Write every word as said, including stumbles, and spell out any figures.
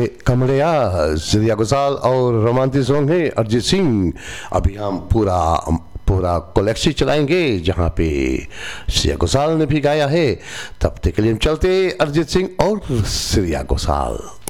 कमरिया, श्रेया घोषाल और romantic song है अरिजीत सिंह। अभी हम पूरा पूरा कलेक्शन चलाएंगे जहाँ पे श्रेया घोषाल ने भी गाया है। तब तक के लिए हम चलते अरिजीत सिंह और श्रेया घोषाल।